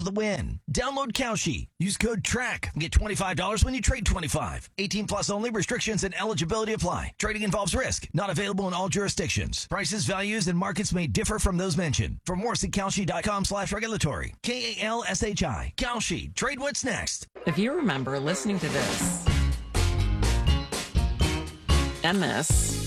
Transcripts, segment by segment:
the win. Download Kalshi. Use code TRACK. Get $25 when you trade $25. 18 plus only. Restrictions and eligibility apply. Trading involves risk. Not available in all jurisdictions. Prices, values, and markets may differ from those mentioned. For more, see Kalshi.com/regulatory. KALSHI. Kalshi. Trade what's next. If you remember listening to this and this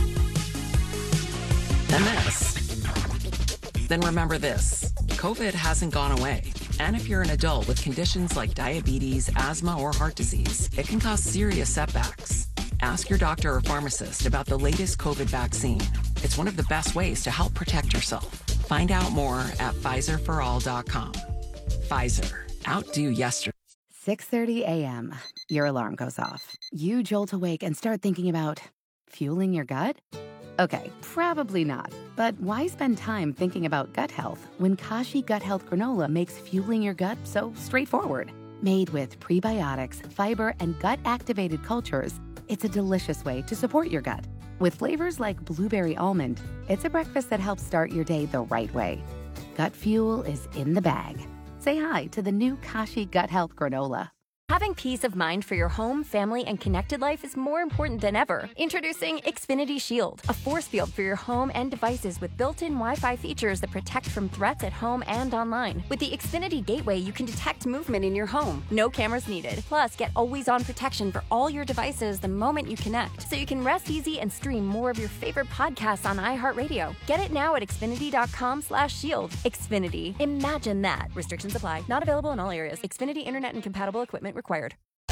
and this, then remember this. COVID hasn't gone away. And if you're an adult with conditions like diabetes, asthma, or heart disease, it can cause serious setbacks. Ask your doctor or pharmacist about the latest COVID vaccine. It's one of the best ways to help protect yourself. Find out more at PfizerForAll.com. Pfizer. Outdo yesterday. 6:30 a.m. Your alarm goes off. You jolt awake and start thinking about fueling your gut? Okay, probably not. But why spend time thinking about gut health when Kashi Gut Health Granola makes fueling your gut so straightforward? Made with prebiotics, fiber, and gut-activated cultures, it's a delicious way to support your gut. With flavors like blueberry almond, it's a breakfast that helps start your day the right way. Gut fuel is in the bag. Say hi to the new Kashi Gut Health Granola. Having peace of mind for your home, family, and connected life is more important than ever. Introducing Xfinity Shield, a force field for your home and devices with built-in Wi-Fi features that protect from threats at home and online. With the Xfinity Gateway, you can detect movement in your home. No cameras needed. Plus, get always-on protection for all your devices the moment you connect, so you can rest easy and stream more of your favorite podcasts on iHeartRadio. Get it now at Xfinity.com/shield. Xfinity. Imagine that. Restrictions apply. Not available in all areas. Xfinity Internet and compatible equipment required.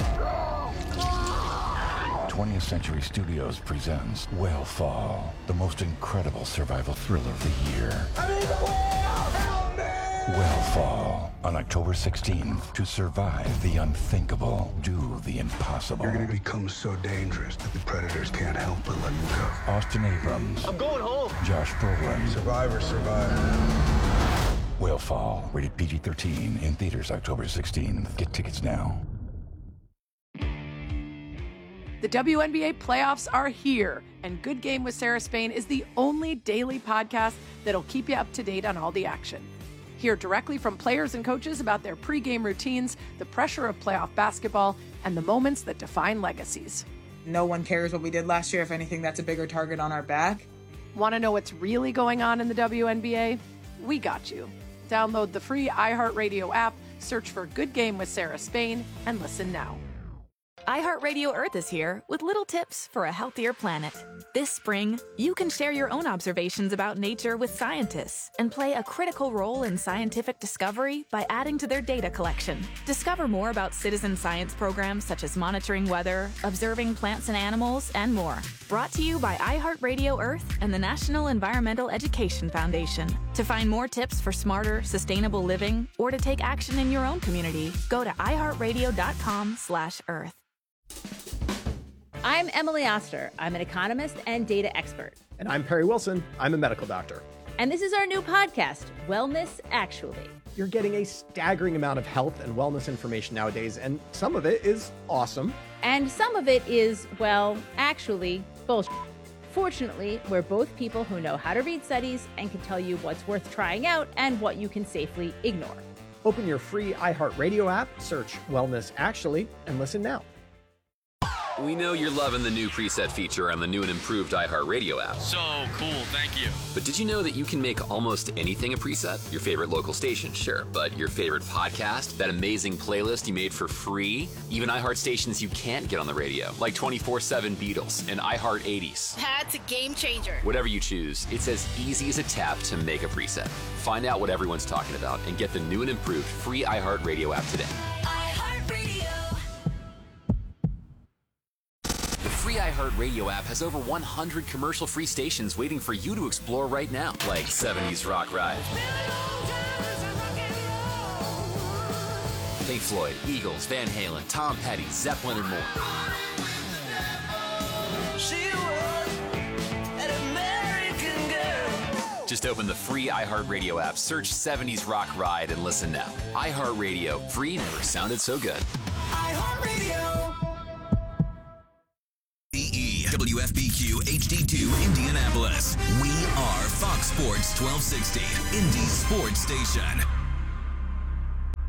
20th Century Studios presents Whale the most incredible survival thriller of the year. I need the whale! Help me! Whale on October 16th. To survive the unthinkable, do the impossible. You're gonna become so dangerous that the predators can't help but let you go. Austin Abrams. I'm going home. Josh Brolin. Survivor, survive. Whale rated PG-13 in theaters October 16th. Get tickets now. The WNBA playoffs are here, and Good Game with Sarah Spain is the only daily podcast that'll keep you up to date on all the action. Hear directly from players and coaches about their pregame routines, the pressure of playoff basketball, and the moments that define legacies. No one cares what we did last year. If anything, that's a bigger target on our back. Want to know what's really going on in the WNBA? We got you. Download the free iHeartRadio app, search for Good Game with Sarah Spain, and listen now. iHeartRadio Earth is here with little tips for a healthier planet. This spring, you can share your own observations about nature with scientists and play a critical role in scientific discovery by adding to their data collection. Discover more about citizen science programs such as monitoring weather, observing plants and animals, and more. Brought to you by iHeartRadio Earth and the National Environmental Education Foundation. To find more tips for smarter, sustainable living or to take action in your own community, go to iHeartRadio.com/Earth. I'm Emily Oster. I'm an economist and data expert. And I'm Perry Wilson. I'm a medical doctor. And this is our new podcast, Wellness Actually. You're getting a staggering amount of health and wellness information nowadays, and some of it is awesome. And some of it is, well, actually, bullshit. Fortunately, we're both people who know how to read studies and can tell you what's worth trying out and what you can safely ignore. Open your free iHeartRadio app, search Wellness Actually, and listen now. We know you're loving the new preset feature on the new and improved iHeartRadio app. So cool, thank you. But did you know that you can make almost anything a preset? Your favorite local station, sure, but your favorite podcast, that amazing playlist you made for free, even iHeart stations you can't get on the radio, like 24/7 Beatles and iHeart 80s. That's a game changer. Whatever you choose, it's as easy as a tap to make a preset. Find out what everyone's talking about and get the new and improved free iHeartRadio app today. The free iHeartRadio app has over 100 commercial-free stations waiting for you to explore right now, like 70s Rock Ride, Pink Floyd, Eagles, Van Halen, Tom Petty, Zeppelin, and more. Just open the free iHeartRadio app, search 70s Rock Ride, and listen now. iHeartRadio, free never sounded so good. iHeartRadio. WFBQ HD2 Indianapolis. We are Fox Sports 1260, Indy's sports station.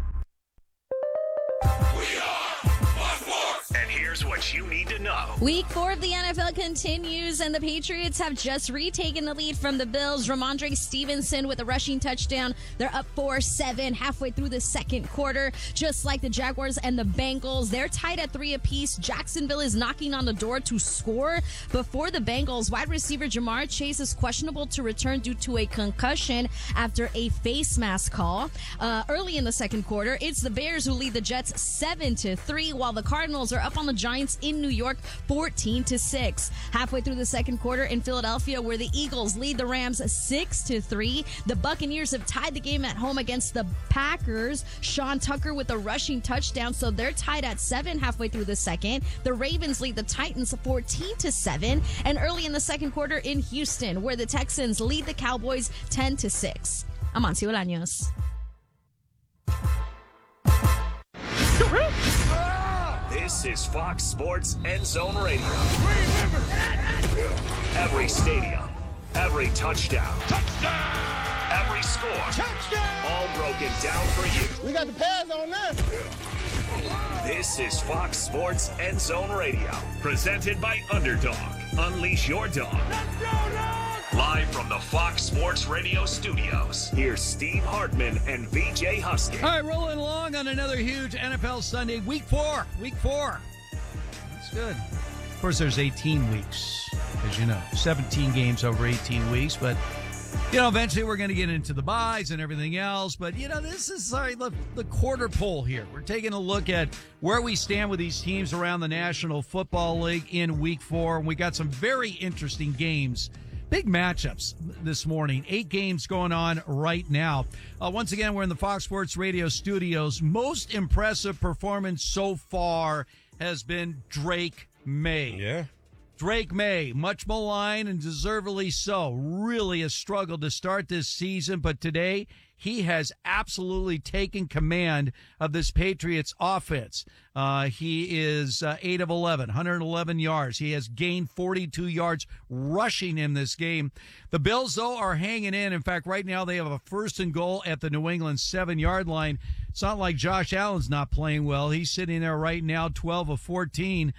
Here's what you need to know. Week 4 of the NFL continues, and the Patriots have just retaken the lead from the Bills. Ramondre Stevenson with a rushing touchdown. They're up 4-7 halfway through the second quarter. Just like the Jaguars and the Bengals, they're tied at 3 apiece. Jacksonville is knocking on the door to score. Before the Bengals, wide receiver Jamar Chase is questionable to return due to a concussion after a face mask call. Early in the second quarter, it's the Bears who lead the Jets 7-3, while the Cardinals are up on the Giants in New York 14-6. Halfway through the second quarter in Philadelphia, where the Eagles lead the Rams 6-3, the Buccaneers have tied the game at home against the Packers. Sean Tucker with a rushing touchdown, so they're tied at 7 halfway through the second. The Ravens lead the Titans 14-7, and early in the second quarter in Houston, where the Texans lead the Cowboys 10-6. I'm Amancio Bolaños. This is Fox Sports End Zone Radio. Every stadium, every touchdown, every score, all broken down for you. We got the pads on now. This is Fox Sports End Zone Radio, presented by Underdog. Unleash your dog. Let's go, dog! Live from the Fox Sports Radio studios, here's Steve Hartman and VJ Husky. All right, rolling along on another huge NFL Sunday. Week 4. That's good. Of course, there's 18 weeks, as you know. 17 games over 18 weeks, but eventually we're going to get into the buys and everything else. But, this is the quarter poll here. We're taking a look at where we stand with these teams around the National Football League in Week 4. And we got some very interesting games, big matchups this morning. 8 games going on right now. Once again, we're in the Fox Sports Radio studios. Most impressive performance so far has been Drake May. Yeah. Drake May, much maligned and deservedly so, really has struggled to start this season, but today he has absolutely taken command of this Patriots offense. He is 8 of 11, 111 yards. He has gained 42 yards rushing in this game. The Bills, though, are hanging in. In fact, right now they have a 1st and goal at the New England 7-yard line. It's not like Josh Allen's not playing well. He's sitting there right now, 12 of 14.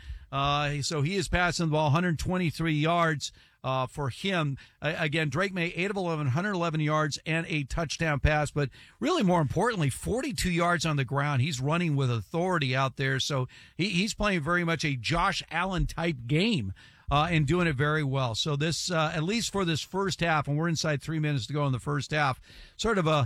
So he is passing the ball 123 yards for him. Again, Drake May, 8 of 11, 111 yards and a touchdown pass. But really more importantly, 42 yards on the ground. He's running with authority out there. So he's playing very much a Josh Allen type game and doing it very well. So this, at least for this first half, and we're inside 3 minutes to go in the first half, sort of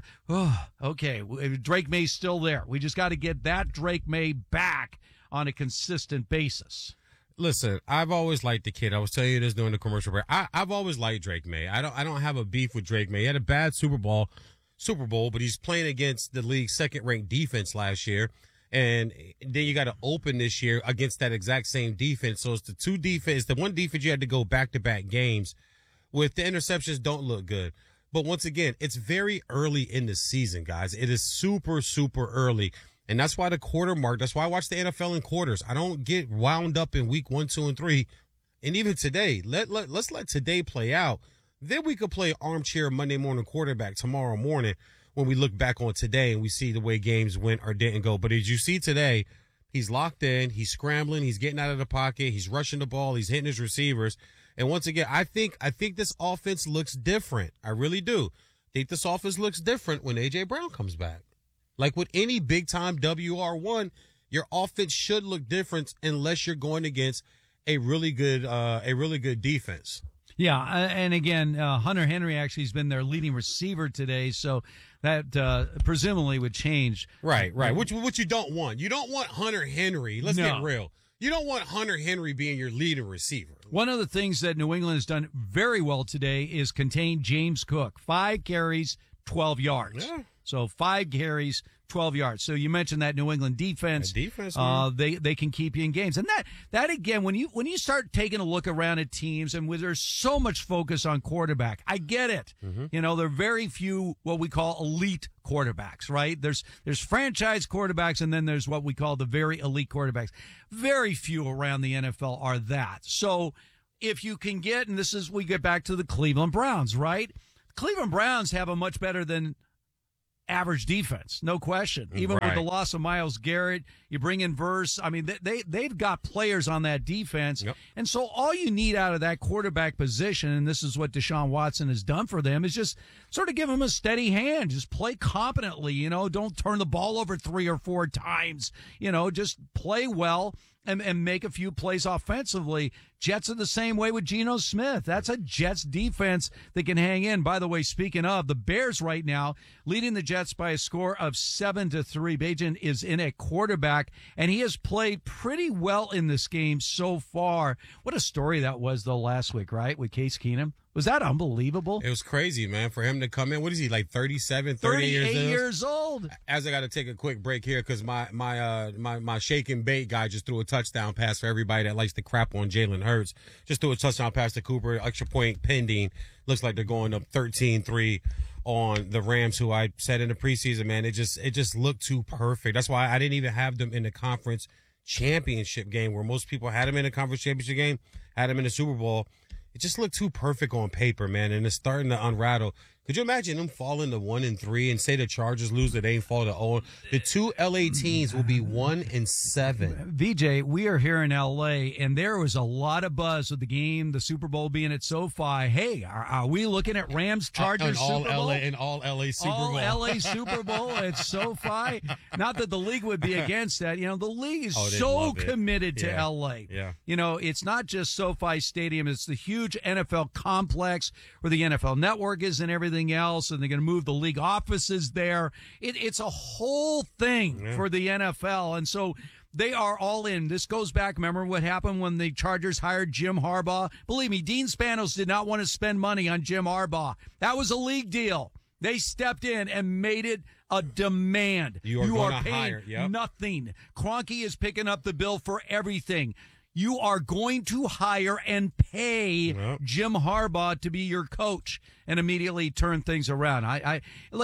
okay, Drake May's still there. We just got to get that Drake May back on a consistent basis. Listen, I've always liked the kid. I was telling you this during the commercial break. I've always liked Drake May. I don't have a beef with Drake May. He had a bad Super Bowl, but he's playing against the league's 2nd-ranked defense last year. And then you got to open this year against that exact same defense. So it's the one defense you had to go back-to-back games with. The interceptions don't look good. But once again, it's very early in the season, guys. It is super, super early. And that's why the quarter mark, that's why I watch the NFL in quarters. I don't get wound up in week 1, 2, and 3. And even today, let's let today play out. Then we could play armchair Monday morning quarterback tomorrow morning when we look back on today and we see the way games went or didn't go. But as you see today, he's locked in, he's scrambling, he's getting out of the pocket, he's rushing the ball, he's hitting his receivers. And once again, I think this offense looks different. I really do. I think this offense looks different when A.J. Brown comes back. Like with any big-time WR1, your offense should look different unless you're going against a really good defense. Yeah, and again, Hunter Henry actually has been their leading receiver today, so that presumably would change. Right. Which you don't want. You don't want Hunter Henry. Let's get real. You don't want Hunter Henry being your leading receiver. One of the things that New England has done very well today is contain James Cook. 5 carries, 12 yards. Yeah. So 5 carries, 12 yards. So you mentioned that New England defense. They can keep you in games. And that again, when you start taking a look around at teams and there's so much focus on quarterback, I get it. Mm-hmm. There are very few what we call elite quarterbacks, right? There's franchise quarterbacks and then there's what we call the very elite quarterbacks. Very few around the NFL are that. So if you can get, and we get back to the Cleveland Browns, right? Cleveland Browns have a much better than average defense, no question. Even with the loss of Myles Garrett, you bring in Verse. I mean, they've got players on that defense. Yep. And so all you need out of that quarterback position, and this is what Deshaun Watson has done for them, is just sort of give him a steady hand. Just play competently, don't turn the ball over 3 or 4 times. Just play well and make a few plays offensively. Jets are the same way with Geno Smith. That's a Jets defense that can hang in. By the way, speaking of, the Bears right now leading the Jets by a score of 7-3. Bajan is in at quarterback, and he has played pretty well in this game so far. What a story that was, though, last week, right, with Case Keenum. Was that unbelievable? It was crazy, man, for him to come in. What is he, like 37, 38 years old? As I got to take a quick break here because my shake and bait guy just threw a touchdown pass for everybody that likes to crap on Jalen Hurts. Just threw a touchdown pass to Cooper, extra point pending. Looks like they're going up 13-3 on the Rams, who I said in the preseason, man, it just looked too perfect. That's why I didn't even have them in the conference championship game where most people had them in the conference championship game, had them in the Super Bowl. It just looked too perfect on paper, man, and it's starting to unravel. Could you imagine them falling to 1-3 and say the Chargers lose, that they ain't fall to 0? The 2 LA teams will be 1-7. VJ, we are here in LA, and there was a lot of buzz with the game, the Super Bowl being at SoFi. Hey, are we looking at Rams Chargers Super Bowl? All LA Super Bowl. All LA Super Bowl at SoFi. Not that the league would be against that. The league is so committed to LA. Yeah. It's not just SoFi Stadium. It's the huge NFL complex where the NFL Network is and everything else, and they're going to move the league offices there. It's a whole thing for the NFL, and so they are all in. This goes back, remember what happened when the Chargers hired Jim Harbaugh? Believe me, Dean Spanos did not want to spend money on Jim Harbaugh. That was a league deal. They stepped in and made it a demand. You are paying nothing. Kroenke is picking up the bill for everything. You are going to hire and pay Jim Harbaugh to be your coach and immediately turn things around. I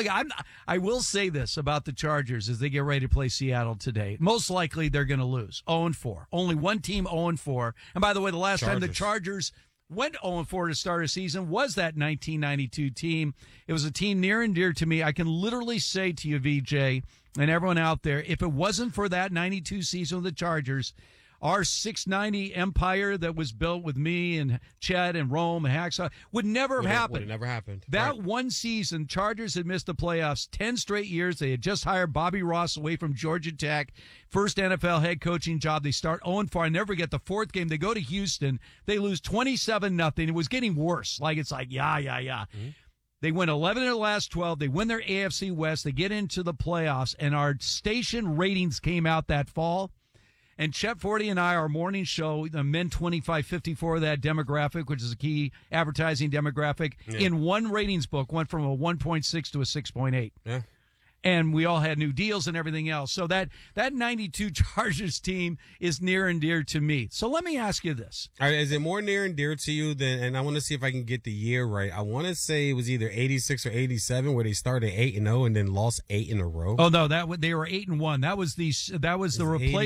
will say this about the Chargers as they get ready to play Seattle today. Most likely they're going to lose 0-4. Only one team 0-4. And by the way, the last time the Chargers went 0-4 to start a season was that 1992 team. It was a team near and dear to me. I can literally say to you, VJ, and everyone out there, if it wasn't for that 92 season with the Chargers, our 690 empire that was built with me and Chet and Rome and Hacksaw would never have happened. Would have never happened. That one season, Chargers had missed the playoffs 10 straight years. They had just hired Bobby Ross away from Georgia Tech. First NFL head coaching job. They start 0-4. I never get the fourth game. They go to Houston. They lose 27-0. It was getting worse. Mm-hmm. They win 11 of the last 12. They win their AFC West. They get into the playoffs, and our station ratings came out that fall. And Chet Forty and I, our morning show, the Men 25-54, that demographic, which is a key advertising demographic, in one ratings book went from a 1.6 to a 6.8. Yeah. And we all had new deals and everything else. So that 92 Chargers team is near and dear to me. So let me ask you this. All right, is it more near and dear to you than, and I want to see if I can get the year right. I want to say it was either 86 or 87 where they started 8-0 and then lost 8 in a row. Oh no, they were 8-1. That was the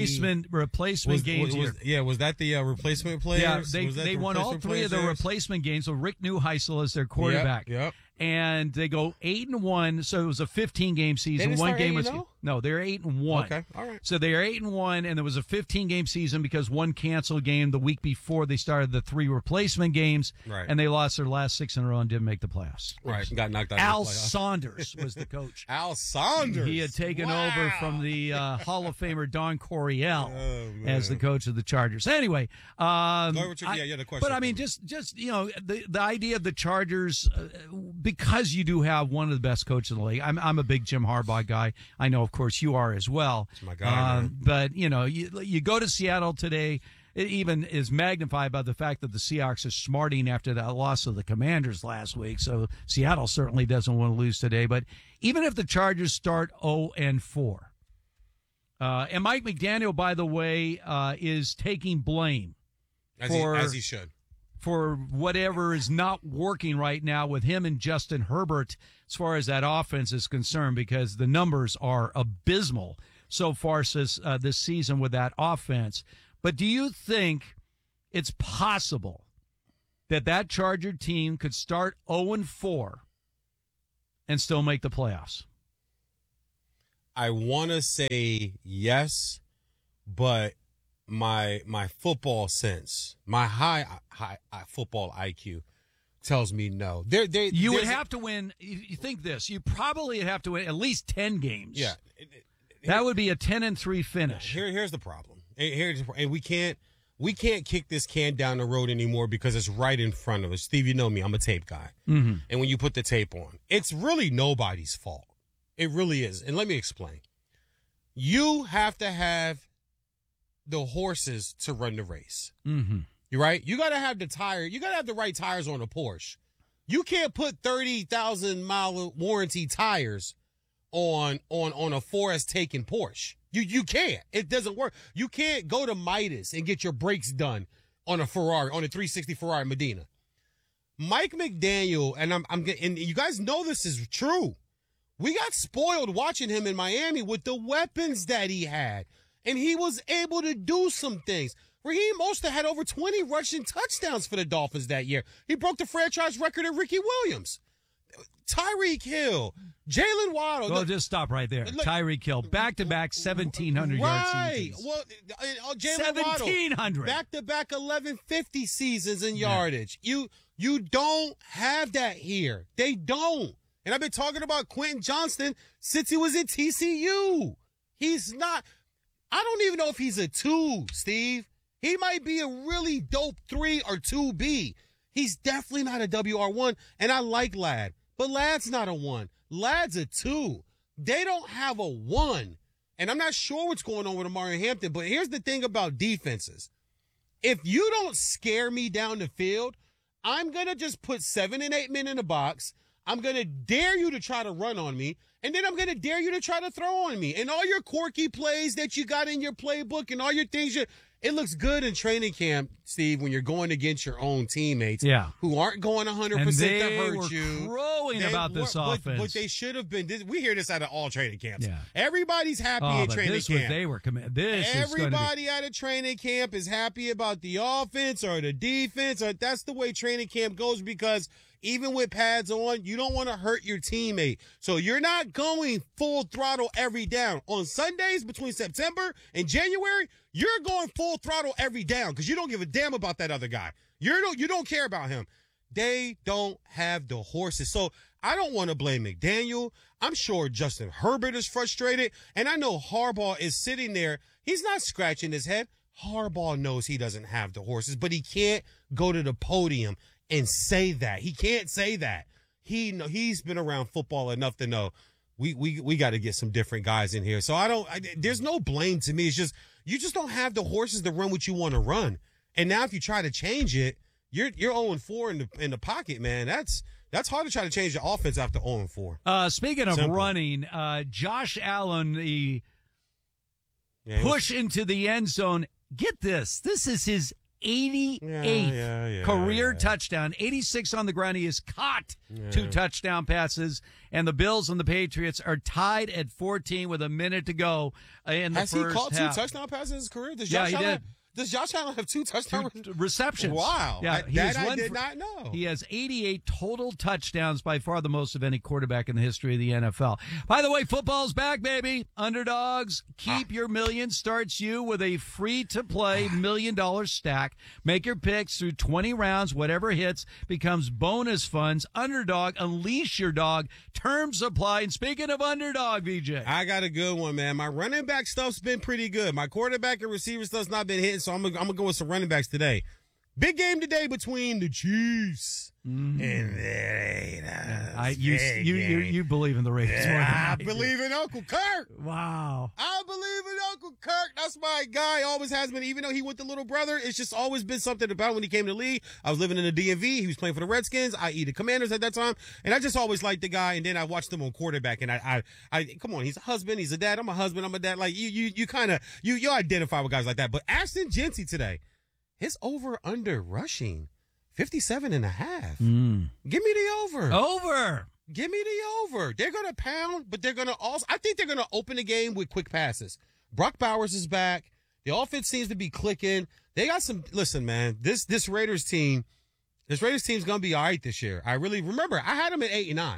replacement games here. Was that the replacement players? Yeah, they won all three of the replacement games. So Rick Neuheisel is their quarterback. Yep. And they go 8-1, so it was a 15-game season. They didn't one game was 8-0? no, they're 8-1. Okay, all right. So they are 8-1, and there was a 15-game season because one canceled game the week before they started the 3 replacement games, right? And they lost their last 6 in a row and didn't make the playoffs. Right, got knocked out. Al Saunders was the coach. Al Saunders. He had taken over from the Hall of Famer Don Coryell as the coach of the Chargers. Anyway, you had a question. But I mean, just the idea of the Chargers. Because you do have one of the best coaches in the league. I'm a big Jim Harbaugh guy. I know, of course, you are as well. That's my guy. But, you go to Seattle today, it even is magnified by the fact that the Seahawks are smarting after that loss of the Commanders last week. So Seattle certainly doesn't want to lose today. But even if the Chargers start 0-4, and Mike McDaniel, by the way, is taking blame. As he should. For whatever is not working right now with him and Justin Herbert as far as that offense is concerned, because the numbers are abysmal so far this season with that offense. But do you think it's possible that Charger team could start 0-4 and still make the playoffs? I want to say yes, but my football sense, my high football IQ tells me no. You would have to win. You think this? You probably have to win at least 10 games. Yeah, that would be a 10-3 finish. Here's the problem. And we can't kick this can down the road anymore because it's right in front of us. Steve, you know me. I'm a tape guy. Mm-hmm. And when you put the tape on, it's really nobody's fault. It really is. And let me explain. You have to have the horses to run the race. Mm-hmm. You're right. You got to have the tire. You got to have the right tires on a Porsche. You can't put 30,000 mile warranty tires on a Forest taken Porsche. You can't. It doesn't work. You can't go to Midas and get your brakes done on a Ferrari, on a 360 Ferrari Medina. Mike McDaniel, and you guys know this is true. We got spoiled watching him in Miami with the weapons that he had, and he was able to do some things. Raheem Mostert had over 20 rushing touchdowns for the Dolphins that year. He broke the franchise record of Ricky Williams. Tyreek Hill, Jalen Waddle. Well, just stop right there. Tyreek Hill, back-to-back 1,700 yard seasons. Well, Jalen 1,700. Back-to-back 1,150 seasons in yardage. You don't have that here. They don't. And I've been talking about Quentin Johnston since he was at TCU. He's not. I don't even know if he's a 2, Steve. He might be a really dope 3 or 2B. He's definitely not a WR1, and I like Ladd. But Ladd's not a 1. Ladd's a 2. They don't have a 1. And I'm not sure what's going on with Amari Hampton, but here's the thing about defenses. If you don't scare me down the field, I'm going to just put 7 and 8 men in the box. I'm going to dare you to try to run on me, and then I'm going to dare you to try to throw on me. And all your quirky plays that you got in your playbook and all your things, it looks good in training camp, Steve, when you're going against your own teammates who aren't going 100% to hurt you. Crowing about this offense. But they should have been. We hear this out of all training camps. Yeah. Everybody's happy at training camp. Everybody out of training camp is happy about the offense or the defense. Or that's the way training camp goes because even with pads on, you don't want to hurt your teammate. So you're not going full throttle every down. On Sundays between September and January, you're going full throttle every down because you don't give a damn about that other guy. You don't care about him. They don't have the horses. So I don't want to blame McDaniel. I'm sure Justin Herbert is frustrated. And I know Harbaugh is sitting there. He's not scratching his head. Harbaugh knows he doesn't have the horses, but he can't go to the podium and say that. He can't say that. He's been around football enough to know we got to get some different guys in here. So there's no blame to me. It's just you just don't have the horses to run what you want to run. And now if you try to change it, you're 0-4 in the pocket, man. That's hard to try to change the offense after 0-4. Speaking of running, Josh Allen, the push into the end zone. Get this. This is his 88th career touchdown, 86 on the ground. He has caught 2 touchdown passes, and the Bills and the Patriots are tied at 14 with a minute to go in the first half. Has he caught 2 touchdown passes in his career? He did. Does Josh Allen have 2 touchdown receptions? Wow. Yeah, I did not know. He has 88 total touchdowns, by far the most of any quarterback in the history of the NFL. By the way, football's back, baby. Underdogs, keep your million starts you with a free-to-play $1 million stack. Make your picks through 20 rounds. Whatever hits becomes bonus funds. Underdog, unleash your dog. Terms apply. And speaking of underdog, VJ. I got a good one, man. My running back stuff's been pretty good. My quarterback and receiver stuff's not been hitting, so I'm gonna go with some running backs today. Big game today between the Chiefs and the Raiders. You believe in the Raiders more than I believe in Uncle Kirk. Wow. I believe in Uncle Kirk. That's my guy. Always has been. Even though he went to little brother, it's just always been something about when he came to the league. I was living in the DMV. He was playing for the Redskins, i.e. the Commanders at that time. And I just always liked the guy. And then I watched him on quarterback. And I come on, he's a husband. He's a dad. I'm a husband. I'm a dad. Like you kind of, you identify with guys like that. But Ashton Jeanty today, his over-under rushing, 57.5. Give me the over. Over. Give me the over. They're going to pound, but they're going to also, I think they're going to open the game with quick passes. Brock Bowers is back. The offense seems to be clicking. They got some, listen, man, this Raiders team's going to be all right this year. I really, remember, I had them at 8-9.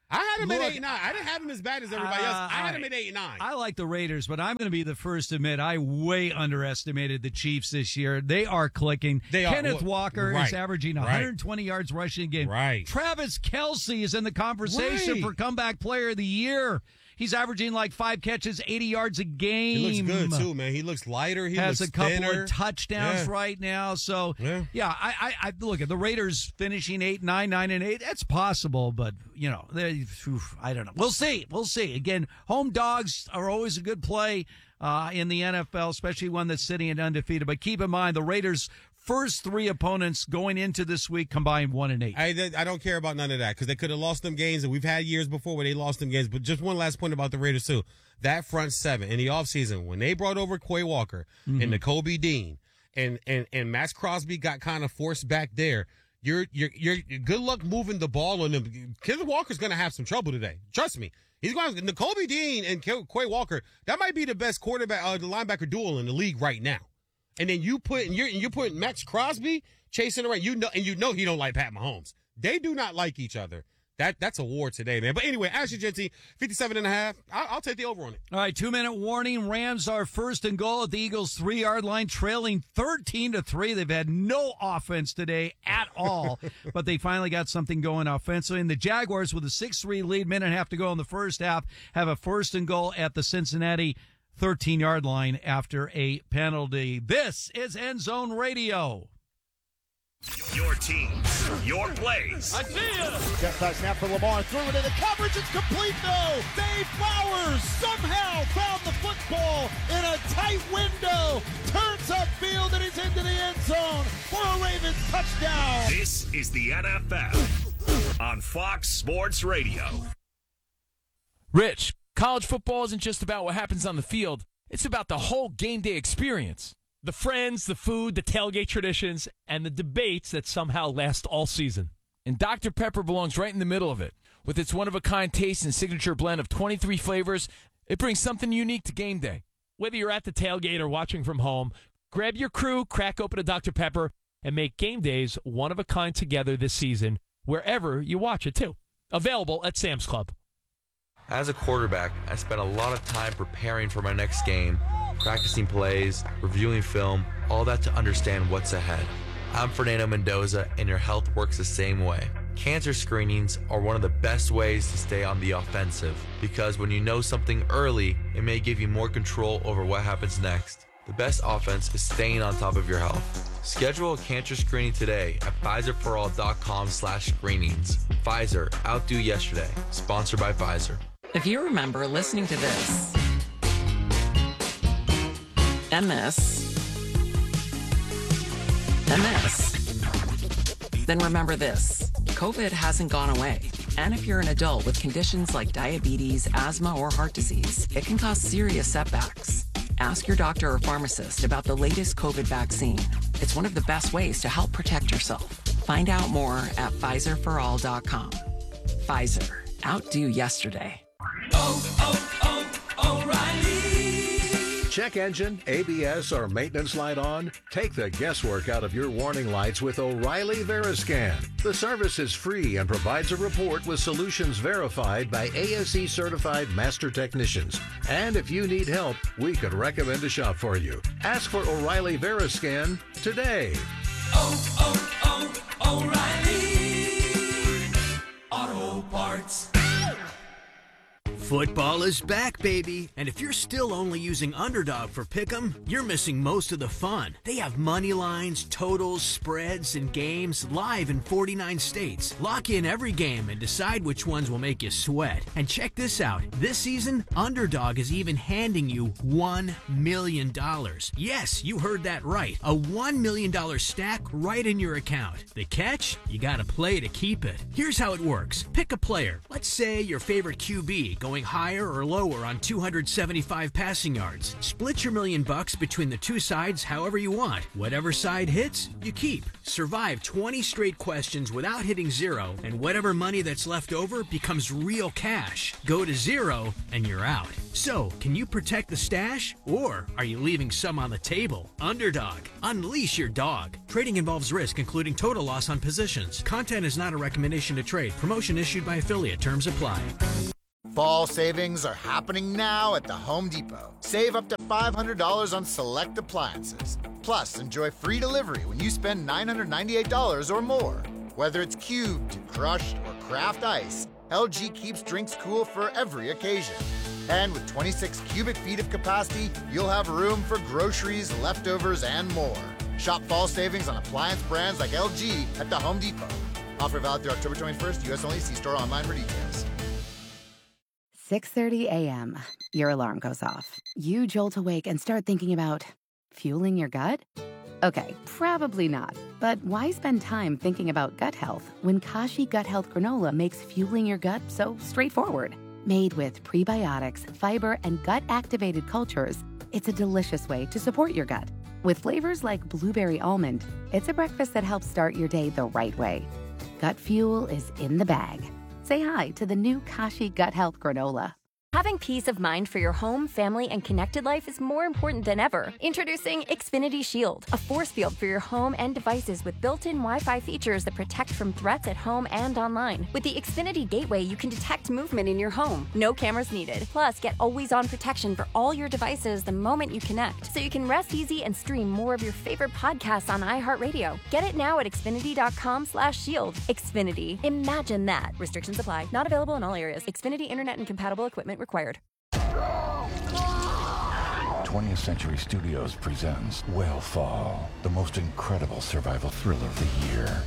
I had him at 8-9. I didn't have him as bad as everybody else. I had him at 8-9. I like the Raiders, but I'm going to be the first to admit I way underestimated the Chiefs this year. They are clicking. Kenneth Walker is averaging 120 yards rushing a game. Right. Travis Kelce is in the conversation for comeback player of the year. He's averaging like 5 catches, 80 yards a game. He looks good, too, man. He looks lighter. He has looks a couple thinner. of touchdowns right now. So, I look at the Raiders finishing 8-9, 9-8. That's possible, but, I don't know. We'll see. Again, home dogs are always a good play in the NFL, especially one that's sitting at undefeated. But keep in mind, the Raiders' first 3 opponents going into this week combined 1-8. I don't care about none of that because they could have lost them games, and we've had years before where they lost them games. But just one last point about the Raiders, too. That front 7 in the offseason, when they brought over Quay Walker and Nakobe Dean and Max Crosby got kind of forced back there, you're good luck moving the ball on them. Kenneth Walker's going to have some trouble today. Trust me. He's going to Nakobe Dean and Quay Walker. That might be the best quarterback, the linebacker duel in the league right now. And then you put Max Crosby chasing around. You know he don't like Pat Mahomes. They do not like each other. That's a war today, man. But anyway, Ashley Genty, 57.5. I'll take the over on it. All right, 2-minute warning. Rams are first and goal at the Eagles' 3-yard line, trailing 13-3. They've had no offense today at all, but they finally got something going offensively. And the Jaguars, with a 6-3 lead, minute and a half to go in the first half, have a first and goal at the Cincinnati 13-yard line after a penalty. This is End Zone Radio. Your teams, your plays. I see you. Jet side snap for Lamar. Threw it in the coverage. It's complete, though. Dave Flowers somehow found the football in a tight window. Turns upfield, and he's into the end zone for a Ravens touchdown. This is the NFL on Fox Sports Radio. Rich, college football isn't just about what happens on the field. It's about the whole game day experience. The friends, the food, the tailgate traditions, and the debates that somehow last all season. And Dr. Pepper belongs right in the middle of it. With its one-of-a-kind taste and signature blend of 23 flavors, it brings something unique to game day. Whether you're at the tailgate or watching from home, grab your crew, crack open a Dr. Pepper, and make game days one-of-a-kind together this season, wherever you watch it, too. Available at Sam's Club. As a quarterback, I spent a lot of time preparing for my next game, practicing plays, reviewing film, all that to understand what's ahead. I'm Fernando Mendoza, and your health works the same way. Cancer screenings are one of the best ways to stay on the offensive, because when you know something early, it may give you more control over what happens next. The best offense is staying on top of your health. Schedule a cancer screening today at Pfizerforall.com/screenings. Pfizer, outdo yesterday. Sponsored by Pfizer. If you remember listening to this and this and this, then remember this. COVID hasn't gone away. And if you're an adult with conditions like diabetes, asthma, or heart disease, it can cause serious setbacks. Ask your doctor or pharmacist about the latest COVID vaccine. It's one of the best ways to help protect yourself. Find out more at Pfizerforall.com. Pfizer, outdo yesterday. O'Reilly. Check engine, ABS, or maintenance light on? Take the guesswork out of your warning lights with O'Reilly Veriscan. The service is free and provides a report with solutions verified by ASE certified master technicians. And if you need help, we could recommend a shop for you. Ask for O'Reilly Veriscan today. O'Reilly Auto Parts. Football is back, baby. And if you're still only using Underdog for Pick'em, you're missing most of the fun. They have money lines, totals, spreads, and games live in 49 states. Lock in every game and decide which ones will make you sweat. And check this out. This season, Underdog is even handing you $1 million. Yes, you heard that right. A $1 million stack right in your account. The catch? You gotta play to keep it. Here's how it works. Pick a player. Let's say your favorite QB going going higher or lower on 275 passing yards. Split your $1 million between the two sides however you want. Whatever side hits, you keep. Survive 20 straight questions without hitting zero, and whatever money that's left over becomes real cash. Go to zero, and you're out. So, can you protect the stash, or are you leaving some on the table? Underdog. Unleash your dog. Trading involves risk, including total loss on positions. Content is not a recommendation to trade. Promotion issued by affiliate. Terms apply. Fall savings are happening now at the Home Depot. Save up to $500 on select appliances. Plus, enjoy free delivery when you spend $998 or more. Whether it's cubed, crushed, or craft ice, LG keeps drinks cool for every occasion. And with 26 cubic feet of capacity, you'll have room for groceries, leftovers, and more. Shop fall savings on appliance brands like LG at the Home Depot. Offer valid through October 21st, U.S. only. See store online for details. 6:30 a.m. Your alarm goes off. You jolt awake and start thinking about fueling your gut? Okay, probably not. But why spend time thinking about gut health when Kashi Gut Health Granola makes fueling your gut so straightforward? Made with prebiotics, fiber, and gut-activated cultures, it's a delicious way to support your gut. With flavors like blueberry almond, it's a breakfast that helps start your day the right way. Gut fuel is in the bag. Say hi to the new Kashi Gut Health Granola. Having peace of mind for your home, family, and connected life is more important than ever. Introducing Xfinity Shield, a force field for your home and devices with built-in Wi-Fi features that protect from threats at home and online. With the Xfinity Gateway, you can detect movement in your home. No cameras needed. Plus, get always-on protection for all your devices the moment you connect, so you can rest easy and stream more of your favorite podcasts on iHeartRadio. Get it now at Xfinity.com/shield. Xfinity. Imagine that. Restrictions apply. Not available in all areas. Xfinity Internet and compatible equipment required. 20th Century Studios presents Whalefall, the most incredible survival thriller of the year.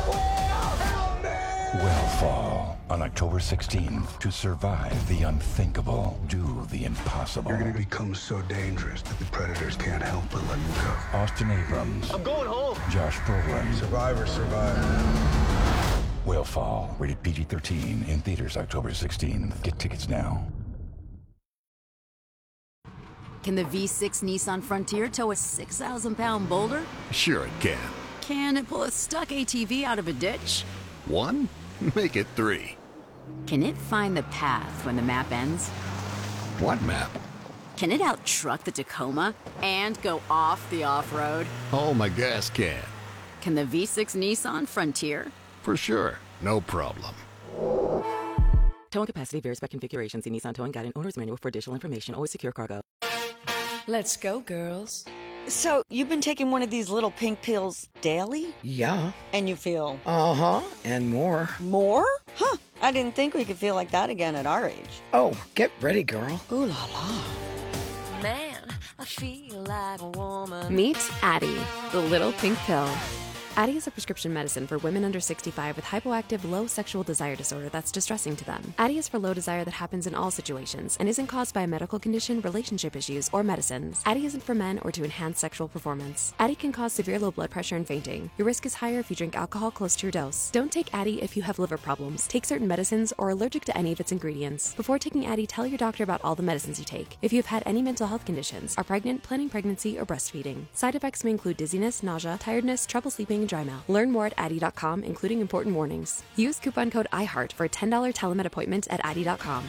Whalefall, on October 16th. To survive the unthinkable, do the impossible. You're going to become so dangerous that the predators can't help but let you go. Austin Abrams. I'm going home. Josh Brolin. Survivor, survivor. Whalefall, rated PG-13, in theaters October 16th. Get tickets now. Can the V6 Nissan Frontier tow a 6,000-pound boulder? Sure it can. Can it pull a stuck ATV out of a ditch? 1? Make it 3. Can it find the path when the map ends? What map? Can it out-truck the Tacoma and go off the off-road? Oh, my gas can. Can the V6 Nissan Frontier? For sure. No problem. Towing capacity varies by configuration. See Nissan Towing Guide and Owner's Manual for additional information. Always secure cargo. Let's go, girls. So, you've been taking one of these little pink pills daily? Yeah. And you feel? Uh-huh, and more. More? Huh, I didn't think we could feel like that again at our age. Oh, get ready, girl. Ooh la la. Man, I feel like a woman. Meet Addyi, the little pink pill. Addyi is a prescription medicine for women under 65 with hypoactive low sexual desire disorder that's distressing to them. Addyi is for low desire that happens in all situations and isn't caused by a medical condition, relationship issues, or medicines. Addyi isn't for men or to enhance sexual performance. Addyi can cause severe low blood pressure and fainting. Your risk is higher if you drink alcohol close to your dose. Don't take Addyi if you have liver problems, take certain medicines, or are allergic to any of its ingredients. Before taking Addyi, tell your doctor about all the medicines you take. If you have had any mental health conditions, are pregnant, planning pregnancy, or breastfeeding. Side effects may include dizziness, nausea, tiredness, trouble sleeping, and dry mouth. Learn more at Addyi.com, including important warnings. Use coupon code IHEART for a $10 telemed appointment at Addyi.com.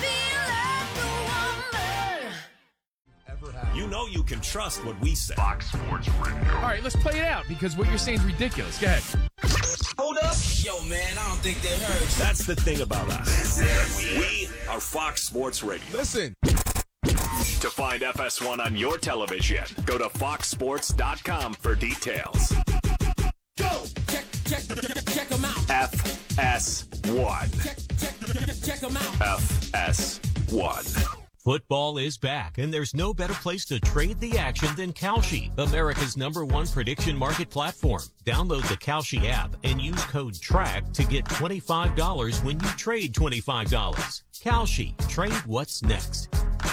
You know you can trust what we say. Fox Sports Radio. All right, let's play it out because what you're saying is ridiculous. Go ahead. Hold up. Yo, man, I don't think they heard. That's the thing about us. We are Fox Sports Radio. Listen. To find FS1 on your television, go to foxsports.com for details. Go! Check them out. FS1. Check them out. FS1. Football is back, and there's no better place to trade the action than Kalshi, America's #1 prediction market platform. Download the Kalshi app and use code TRACK to get $25 when you trade $25. Kalshi, trade what's next.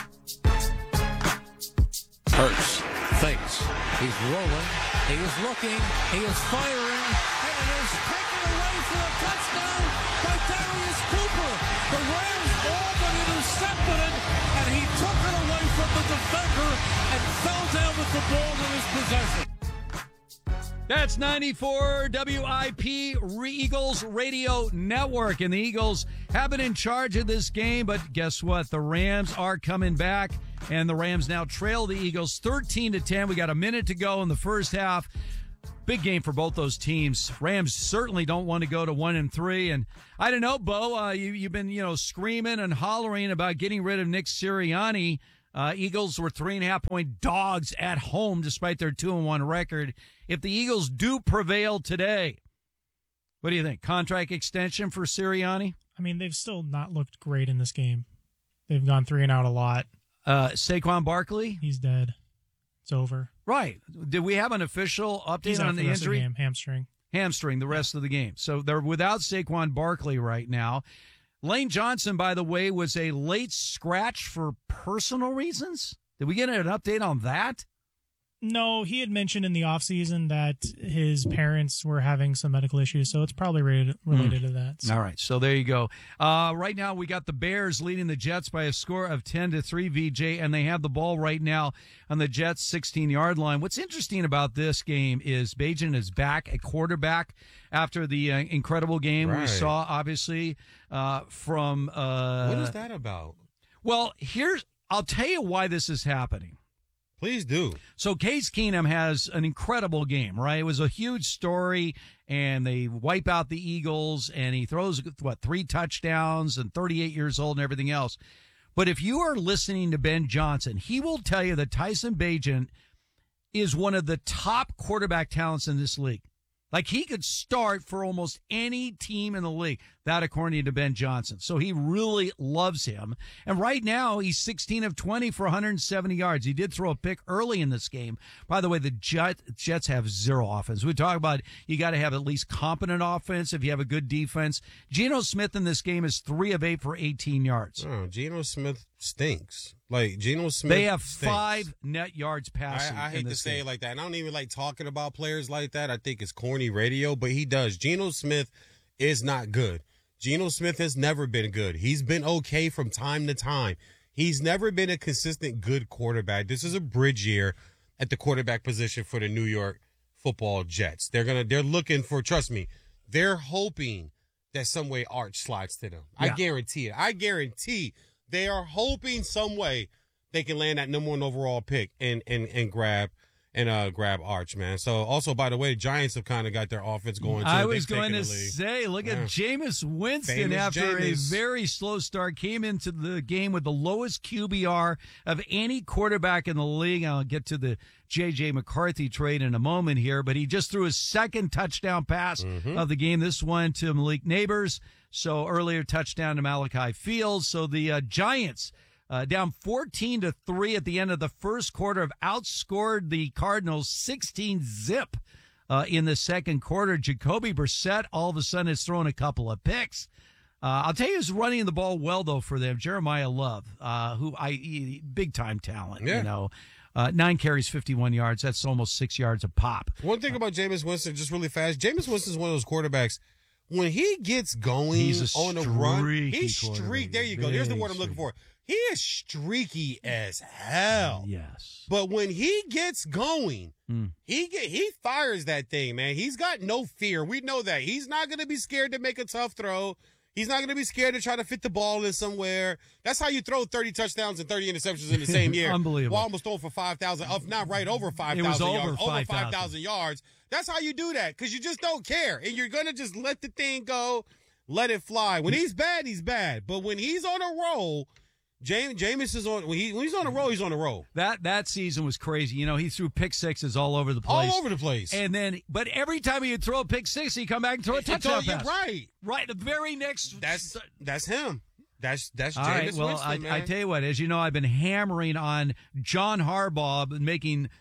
Hurts, fakes, he's rolling, he is looking, he is firing, and it is taken away away for a touchdown by Darius Cooper. The Rams all but intercepted it, and he took it away from the defender and fell down with the ball in his possession. That's 94 WIP Eagles Radio Network. And the Eagles have been in charge of this game, but guess what? The Rams are coming back, and the Rams now trail the Eagles 13-10. We got a minute to go in the first half. Big game for both those teams. Rams certainly don't want to go to 1-3. And I don't know, Bo, you've been, screaming and hollering about getting rid of Nick Sirianni. Eagles were 3.5-point dogs at home despite their 2-1 record. If the Eagles do prevail today, what do you think? Contract extension for Sirianni? I mean, they've still not looked great in this game. They've gone 3 and out a lot. Saquon Barkley? He's dead. It's over. Right. Did we have an official update on the injury? Of the game. Hamstring the rest of the game. So they're without Saquon Barkley right now. Lane Johnson, by the way, was a late scratch for personal reasons. Did we get an update on that? No, he had mentioned in the offseason that his parents were having some medical issues, so it's probably related to that. So. All right, so there you go. Right now, we got the Bears leading the Jets by a score of 10-3, VJ, and they have the ball right now on the Jets' 16-yard line. What's interesting about this game is Bagent is back at quarterback after the incredible game we saw, obviously, from... what is that about? Well, I'll tell you why this is happening. Please do. So Case Keenum has an incredible game, right? It was a huge story, and they wipe out the Eagles, and he throws, 3 touchdowns and 38 years old and everything else. But if you are listening to Ben Johnson, he will tell you that Tyson Bagent is one of the top quarterback talents in this league. Like, he could start for almost any team in the league. That, according to Ben Johnson. So he really loves him. And right now, he's 16 of 20 for 170 yards. He did throw a pick early in this game. By the way, the Jets have zero offense. We talk about you got to have at least competent offense if you have a good defense. Geno Smith in this game is 3 of 8 for 18 yards. Oh, Geno Smith stinks. Like, Geno Smith They have stinks. 5 net yards passing. I hate to say game. it like that. And I don't even like talking about players like that. I think it's corny radio, but he does. Geno Smith is not good. Geno Smith has never been good. He's been okay from time to time. He's never been a consistent good quarterback. This is a bridge year at the quarterback position for the New York Football Jets. They're looking for, trust me, they're hoping that some way Arch slides to them. Yeah. I guarantee it. I guarantee they are hoping some way they can land that number 1 overall pick and grab Arch, man. So, also, by the way, Giants have kind of got their offense going, too. I was going to say, look at Jameis Winston after a very slow start. Came into the game with the lowest QBR of any quarterback in the league. I'll get to the J.J. McCarthy trade in a moment here, but he just threw his second touchdown pass of the game. This one to Malik Neighbors. So, earlier touchdown to Malachi Fields. So, the Giants... down 14-3 at the end of the first quarter, have outscored the Cardinals 16-zip in the second quarter. Jacoby Brissett all of a sudden has thrown a couple of picks. I'll tell you who's running the ball well, though, for them, Jeremiah Love, big-time talent, 9 carries, 51 yards. That's almost 6 yards a pop. One thing about Jameis Winston, just really fast, Jameis Winston is one of those quarterbacks. When he gets going on a run, he's streaky. There you go. There's the word I'm looking for. He is streaky as hell. Yes. But when he gets going, he fires that thing, man. He's got no fear. We know that. He's not going to be scared to make a tough throw. He's not going to be scared to try to fit the ball in somewhere. That's how you throw 30 touchdowns and 30 interceptions in the same year. Unbelievable. Well, almost thrown for 5,000, not right over 5,000 yards. Over 5,000 yards. That's how you do that, because you just don't care. And you're going to just let the thing go, let it fly. When he's bad, he's bad. But when he's on a roll, Jameis is on. When he's on a roll, he's on a roll. That season was crazy. He threw pick sixes all over the place. All over the place. And then, but every time he'd throw a pick six, he'd come back and throw a touchdown pass. Right. The very next. That's him. That's Jameis right, well, Winston, man. I tell you what, as you know, I've been hammering on John Harbaugh making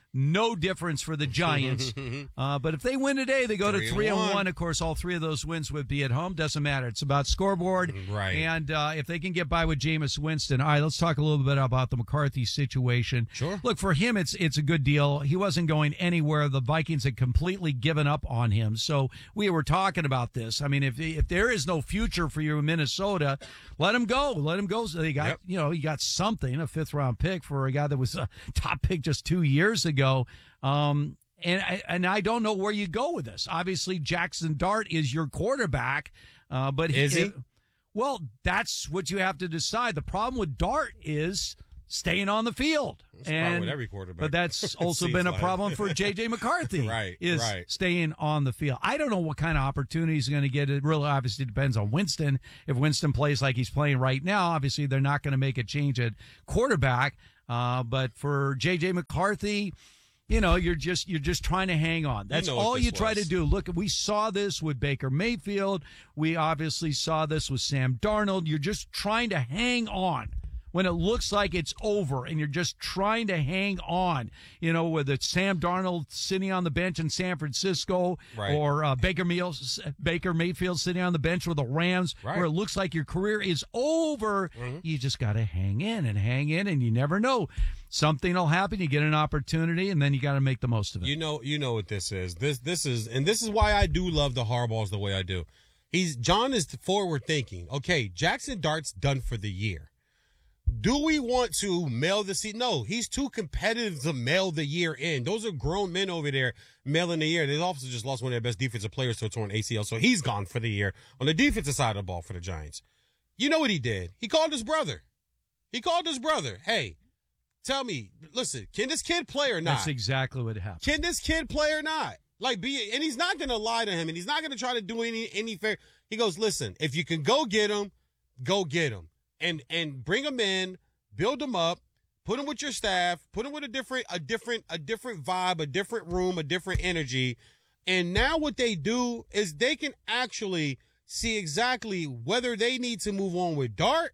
no difference for the Giants. But if they win today, they go to 3-1. Of course, all three of those wins would be at home. Doesn't matter. It's about scoreboard. Right. And if they can get by with Jameis Winston. All right, let's talk a little bit about the McCarthy situation. Sure. Look, for him, it's a good deal. He wasn't going anywhere. The Vikings had completely given up on him. So we were talking about this. I mean, if there is no future for you in Minnesota, let him go. Let him go. So they got, he got something, a 5th-round pick for a guy that was a top pick just 2 years ago. And I don't know where you go with this. Obviously, Jackson Dart is your quarterback, but is he? Well, that's what you have to decide. The problem with Dart is staying on the field. That's a problem with every quarterback. But that's also been a problem for J.J. McCarthy. Right. Staying on the field. I don't know what kind of opportunities he's going to get. It really obviously depends on Winston. If Winston plays like he's playing right now, obviously they're not going to make a change at quarterback. But for J.J. McCarthy, you're just trying to hang on. That's all you try to do. Look, we saw this with Baker Mayfield. We obviously saw this with Sam Darnold. You're just trying to hang on when it looks like it's over, and you're just trying to hang on. Whether it's Sam Darnold sitting on the bench in San Francisco, right, or Baker Mayfield sitting on the bench with the Rams, right, where it looks like your career is over. Mm-hmm. You just got to hang in, and you never know. Something will happen. You get an opportunity, and then you got to make the most of it. You know what this is. This is why I do love the Harbaughs the way I do. John is forward thinking. Okay, Jackson Dart's done for the year. Do we want to mail the seat? No, he's too competitive to mail the year in. Those are grown men over there mailing the year. They also just lost one of their best defensive players to a torn ACL, so he's gone for the year on the defensive side of the ball for the Giants. You know what he did? He called his brother. Hey, tell me, listen, can this kid play or not? That's exactly what happened. Can this kid play or not? And he's not going to lie to him, and he's not going to try to do any fair. He goes, listen, if you can go get him, go get him. And bring them in, build them up, put them with your staff, put them with a different vibe, a different room, a different energy. And now what they do is they can actually see exactly whether they need to move on with Dart,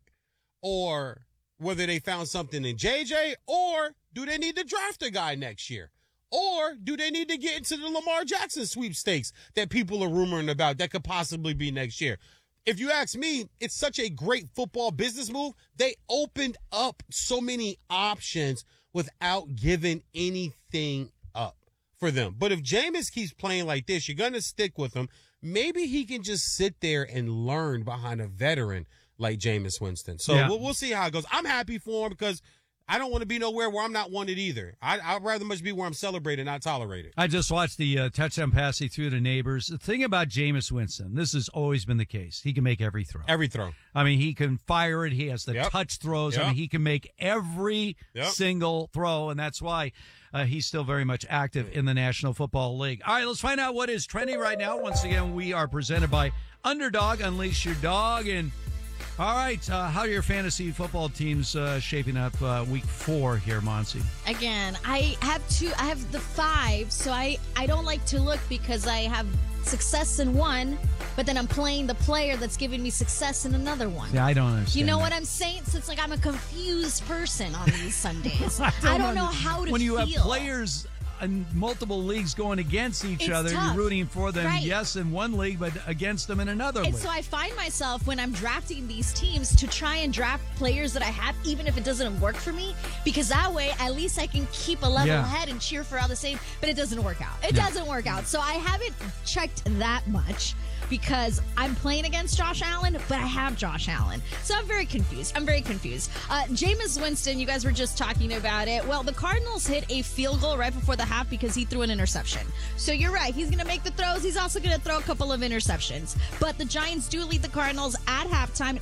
or whether they found something in JJ, or do they need to draft a guy next year? Or do they need to get into the Lamar Jackson sweepstakes that people are rumoring about that could possibly be next year? If you ask me, it's such a great football business move. They opened up so many options without giving anything up for them. But if Jameis keeps playing like this, you're going to stick with him. Maybe he can just sit there and learn behind a veteran like Jameis Winston. So we'll see how it goes. I'm happy for him because I don't want to be nowhere where I'm not wanted either. I'd rather much be where I'm celebrated, not tolerated. I just watched the touchdown pass he threw to Neighbors. The thing about Jameis Winston, this has always been the case. He can make every throw. Every throw. I mean, he can fire it. He has the touch throws. I mean, he can make every single throw, and that's why he's still very much active in the National Football League. All right, let's find out what is trending right now. Once again, we are presented by Underdog. Unleash your dog. And all right, how are your fantasy football teams shaping up week 4 here, Monsi? Again, I have the 5, so I don't like to look because I have success in one, but then I'm playing the player that's giving me success in another one. Yeah, I don't understand. You know what I'm saying? So it's like I'm a confused person on these Sundays. I don't know how to when you feel. Have players in multiple leagues going against each other, tough. You're rooting for them, right. Yes, in one league, but against them in another league. So I find myself, when I'm drafting these teams, to try and draft players that I have, even if it doesn't work for me, because that way, at least I can keep a level head and cheer for all the same, but it doesn't work out. It doesn't work out. So I haven't checked that much, because I'm playing against Josh Allen, but I have Josh Allen. So I'm very confused. Jameis Winston, you guys were just talking about it. Well, the Cardinals hit a field goal right before the half because he threw an interception. So you're right. He's going to make the throws. He's also going to throw a couple of interceptions. But the Giants do lead the Cardinals at halftime,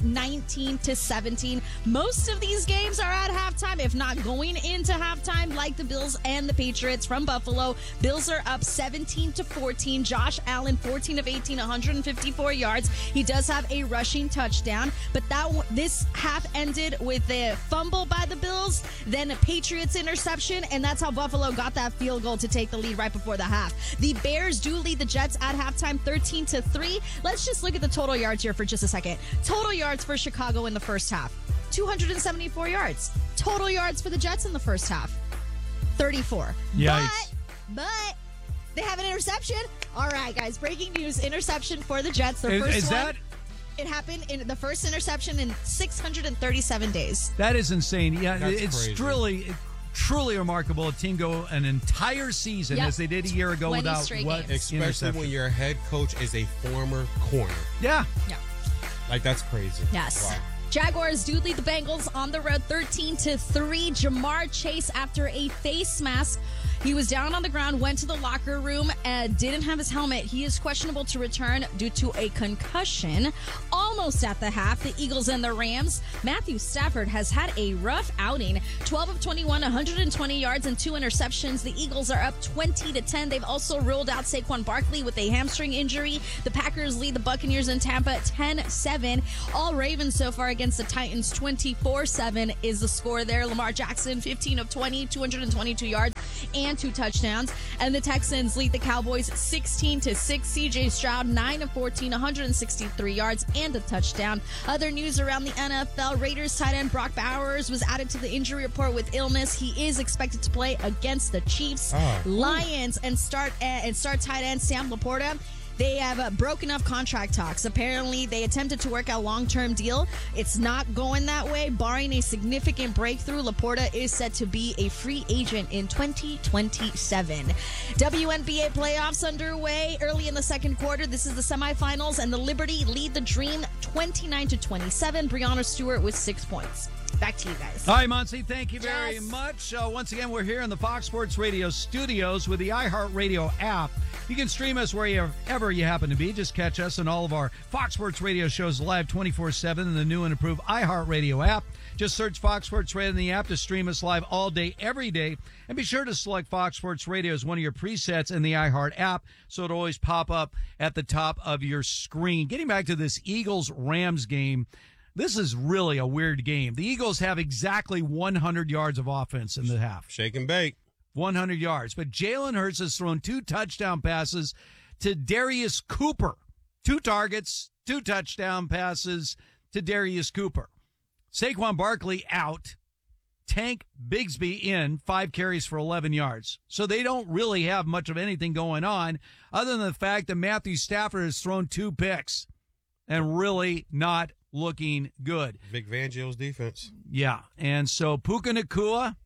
19-17. Most of these games are at halftime, if not going into halftime, like the Bills and the Patriots from Buffalo. Bills are up 17-14. Josh Allen, 14 of 18, 154 yards. He does have a rushing touchdown, but this half ended with a fumble by the Bills, then a Patriots interception, and that's how Buffalo got that field goal to take the lead right before the half. The Bears do lead the Jets at halftime, 13-3. Let's just look at the total yards here for just a second. Total yards for Chicago in the first half, 274 yards. Total yards for the Jets in the first half, 34. Yikes. But they have an interception. All right, guys, breaking news, interception for the Jets. Their first one. It happened in the first interception in 637 days. That is insane. Yeah, That's it's crazy. truly remarkable. A team go an entire season as they did a year ago without what, especially when your head coach is a former corner. Yeah. Like, that's crazy. Yes. Wow. Jaguars do lead the Bengals on the road 13-3. Jamar Chase, after a face mask, he was down on the ground, went to the locker room, and didn't have his helmet. He is questionable to return due to a concussion. Almost at the half, the Eagles and the Rams. Matthew Stafford has had a rough outing. 12 of 21, 120 yards and 2 interceptions. The Eagles are up 20-10. They've also ruled out Saquon Barkley with a hamstring injury. The Packers lead the Buccaneers in Tampa 10-7. All Ravens so far against the Titans 24-7 is the score there. Lamar Jackson 15 of 20, 222 yards and 2 touchdowns. And the Texans lead the Cowboys 16-6. CJ Stroud 9 of 14, 163 yards and a touchdown. Other news around the NFL: Raiders tight end Brock Bowers was added to the injury report with illness. He is expected to play against the Chiefs. Lions and start tight end Sam Laporta. They have broken up contract talks. Apparently, they attempted to work out a long-term deal. It's not going that way. Barring a significant breakthrough, Laporta is set to be a free agent in 2027. WNBA playoffs underway early in the second quarter. This is the semifinals, and the Liberty lead the Dream 29-27. Breanna Stewart with 6 points. Back to you guys. All right, Monty, thank you very much. Once again, we're here in the Fox Sports Radio studios with the iHeartRadio app. You can stream us wherever you happen to be. Just catch us and all of our Fox Sports Radio shows live 24/7 in the new and improved iHeartRadio app. Just search Fox Sports Radio in the app to stream us live all day, every day. And be sure to select Fox Sports Radio as one of your presets in the iHeart app so it'll always pop up at the top of your screen. Getting back to this Eagles-Rams game, this is really a weird game. The Eagles have exactly 100 yards of offense in the half. Shake and bake. 100 yards. But Jalen Hurts has thrown 2 touchdown passes to Darius Cooper. 2 targets, 2 touchdown passes to Darius Cooper. Saquon Barkley out. Tank Bigsby in, 5 carries for 11 yards. So they don't really have much of anything going on other than the fact that Matthew Stafford has thrown 2 picks and really not looking good. Vic Fangio's defense. Yeah. And so Puka Nacua,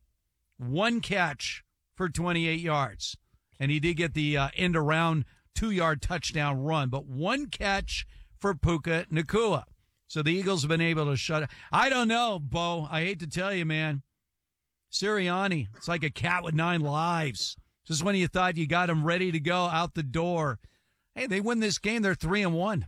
1 catch for 28 yards. And he did get the end around 2-yard touchdown run, but 1 catch for Puka Nacua. So the Eagles have been able to shut it. I don't know, Bo. I hate to tell you, man. Sirianni, it's like a cat with 9 lives. Just when you thought you got him ready to go out the door. Hey, they win this game, they're 3-1.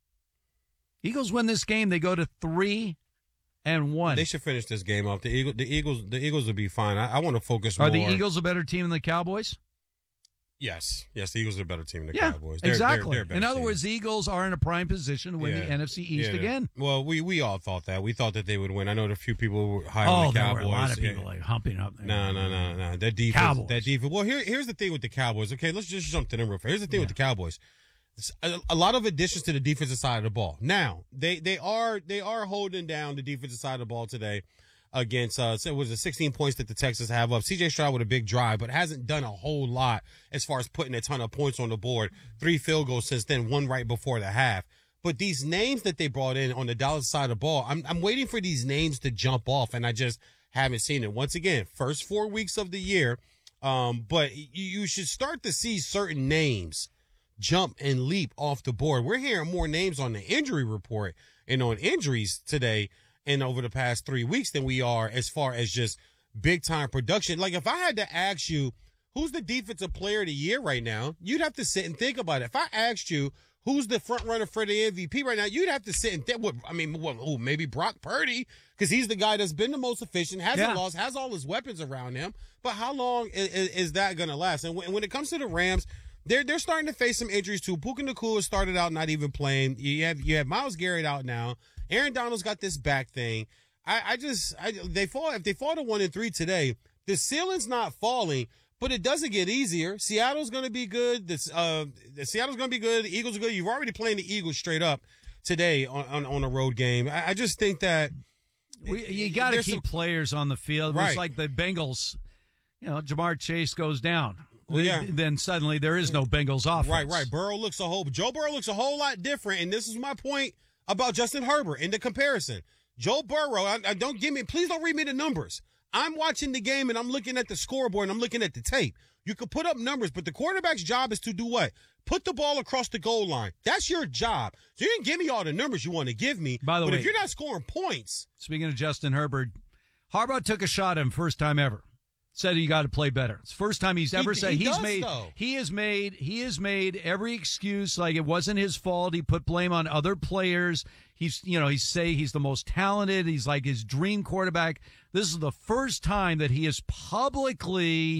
Eagles win this game, they go to 3-1. They should finish this game off. The Eagles will be fine. I want to focus more. Are the Eagles a better team than the Cowboys? Yes, the Eagles are a better team than the Cowboys. Exactly. They're in other words, the Eagles are in a prime position to win the NFC East again. Well, we all thought that. We thought that they would win. I know that a few people were high on the Cowboys. There were a lot of people humping up there. No. That defense. Cowboys. That defense. Well, here's the thing with the Cowboys. Okay, let's just jump to them real fast. Here's the thing with the Cowboys. A lot of additions to the defensive side of the ball. Now, they are holding down the defensive side of the ball today against, it was 16 points that the Texans have up. CJ Stroud with a big drive, but hasn't done a whole lot as far as putting a ton of points on the board. 3 field goals since then, 1 right before the half. But these names that they brought in on the Dallas side of the ball, I'm waiting for these names to jump off, and I just haven't seen it. Once again, first 4 weeks of the year, but you should start to see certain names jump and leap off the board. We're hearing more names on the injury report and on injuries today and over the past 3 weeks than we are as far as just big time production. Like, if I had to ask you who's the defensive player of the year right now, you'd have to sit and think about it. If I asked you who's the front runner for the MVP right now, you'd have to sit and think, maybe Brock Purdy, because he's the guy that's been the most efficient, hasn't lost, has all his weapons around him. But how long is that going to last? And when it comes to the Rams, they're starting to face some injuries too. Puka Nacua started out not even playing. You have Myles Garrett out now. Aaron Donald's got this back thing. If they fall to 1-3 today, the ceiling's not falling, but it doesn't get easier. Seattle's going to be good. Seattle's going to be good. The Eagles are good. You've already playing the Eagles straight up today on a road game. I just think that you got to keep players on the field. Right. It's like the Bengals. Jamar Chase goes down. Well, yeah. Then suddenly there is no Bengals offense. Right. Joe Burrow looks a whole lot different, and this is my point about Justin Herbert in the comparison. Joe Burrow, please don't read me the numbers. I'm watching the game and I'm looking at the scoreboard and I'm looking at the tape. You can put up numbers, but the quarterback's job is to do what? Put the ball across the goal line. That's your job. So you didn't give me all the numbers you want to give me. By the way, if you're not scoring points. Speaking of Justin Herbert, Harbaugh took a shot at him first time ever. Said he got to play better. It's the first time he's ever said he has made every excuse like it wasn't his fault. He put blame on other players. He's the most talented. He's like his dream quarterback. This is the first time that he has publicly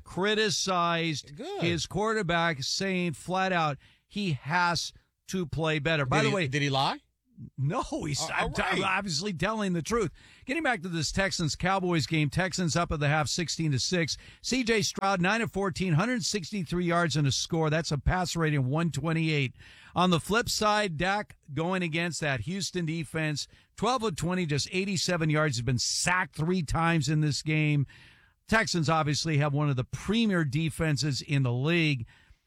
criticized his quarterback, saying flat out he has to play better. By the way, did he lie? No, he's obviously telling the truth. Getting back to this Texans-Cowboys game, Texans up at the half 16-6. C.J. Stroud, 9 of 14, 163 yards and a score. That's a pass rating of 128. On the flip side, Dak going against that Houston defense, 12 of 20, just 87 yards. He's been sacked 3 times in this game. Texans obviously have one of the premier defenses in the league.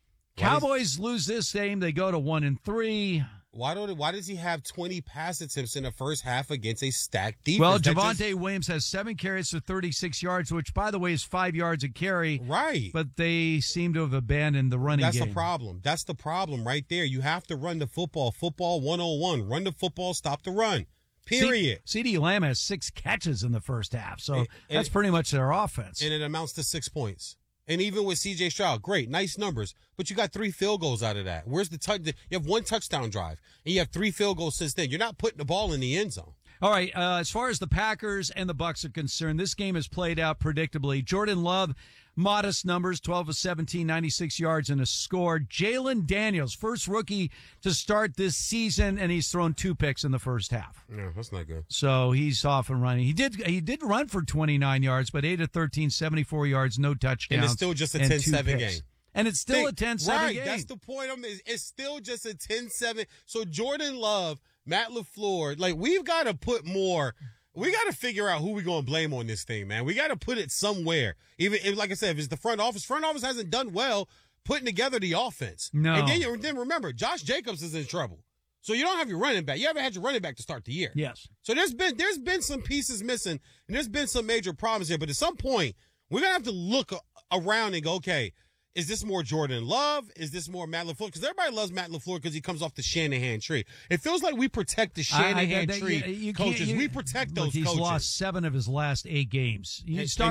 Cowboys lose this game. They go to 1-3. Why does he have 20 pass attempts in the first half against a stacked defense? Well, Javonte Williams has 7 carries for 36 yards, which, by the way, is 5 yards a carry. Right. But they seem to have abandoned the running game. That's the problem. That's the problem right there. You have to run the football. Football 101. Run the football, stop the run. Period. CeeDee Lamb has 6 catches in the first half, so that's pretty much their offense. And it amounts to 6 points. And even with C.J. Stroud, great, nice numbers, but you got 3 field goals out of that. Where's the you have 1 touchdown drive, and you have 3 field goals since then. You're not putting the ball in the end zone. All right, as far as the Packers and the Bucs are concerned, this game has played out predictably. Jordan Love, modest numbers, 12 of 17, 96 yards and a score. Jalen Daniels, first rookie to start this season, and he's thrown 2 picks in the first half. Yeah, that's not good. So he's off and running. He did run for 29 yards, but 8 of 13, 74 yards, no touchdowns. And it's still just a 10-7 game. And it's still a 10-7 right, game. That's the point. It's still just a 10-7. So Jordan Love, Matt LaFleur, we've got to put more. We got to figure out who we're going to blame on this thing, man. We got to put it somewhere. Even if, like I said, if it's the front office hasn't done well putting together the offense. No. And then remember, Josh Jacobs is in trouble. So you don't have your running back. You haven't had your running back to start the year. Yes. So there's been some pieces missing, and there's been some major problems here. But at some point, we're going to have to look around and go, okay, is this more Jordan Love? Is this more Matt LaFleur? Because everybody loves Matt LaFleur because he comes off the Shanahan tree. It feels like we protect the Shanahan tree coaches. We protect those he's coaches. He's lost 7 of his last 8 games.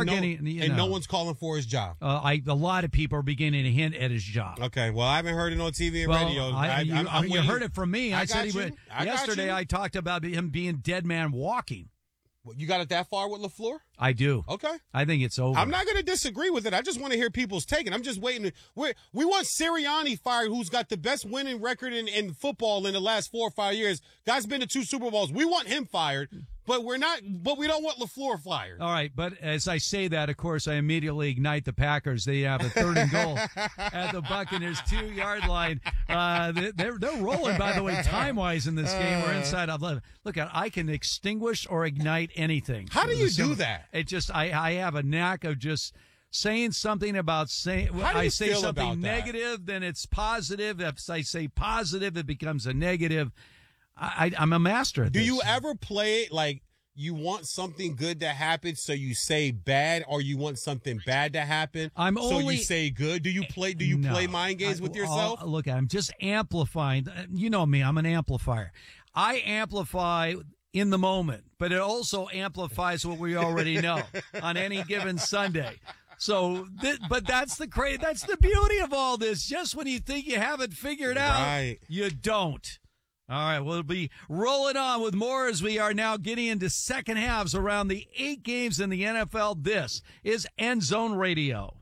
No one's calling for his job. A lot of people are beginning to hint at his job. Okay, well, I haven't heard it on TV and radio. You heard it from me. I said yesterday I talked about him being dead man walking. You got it that far with LaFleur? I do. Okay. I think it's over. I'm not going to disagree with it. I just want to hear people's take. And I'm just waiting. We want Sirianni fired, who's got the best winning record in football in the last 4 or 5 years. Guy's been to 2 Super Bowls. We want him fired. But we don't want LaFleur fired. All right, but as I say that, of course, I immediately ignite the Packers. They have a 3rd and goal at the Buccaneers 2-yard line. They're rolling, by the way, time-wise in this game. We're inside. Look, I can extinguish or ignite anything. How do you do that? It just I have a knack of just saying something about I say something negative, then it's positive. If I say positive, it becomes a negative. I'm a master at this. Do you ever play it like you want something good to happen, so you say bad, or you want something bad to happen, so you say good? Do you play mind games with yourself? Look, I'm just amplifying. You know me, I'm an amplifier. I amplify in the moment, but it also amplifies what we already know on any given Sunday. So, but that's the beauty of all this. Just when you think you have it figured out, you don't. All right, we'll be rolling on with more as we are now getting into second halves around the 8 games in the NFL. This is End Zone Radio.